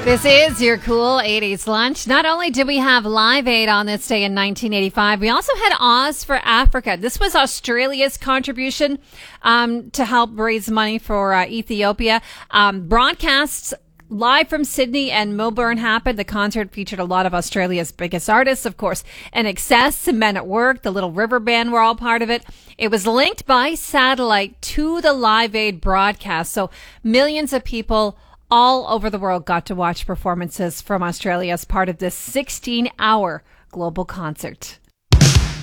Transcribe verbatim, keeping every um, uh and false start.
This is your cool eighties lunch. Not only did we have Live Aid on this day in nineteen eighty-five, we also had Oz for Africa. This was Australia's contribution um, to help raise money for uh, Ethiopia. Um, broadcasts live from Sydney and Melbourne happened. The concert featured a lot of Australia's biggest artists, of course, N X S, Men at Work, the Little River Band were all part of it. It was linked by satellite to the Live Aid broadcast, so millions of people all over the world got to watch performances from Australia as part of this sixteen-hour global concert.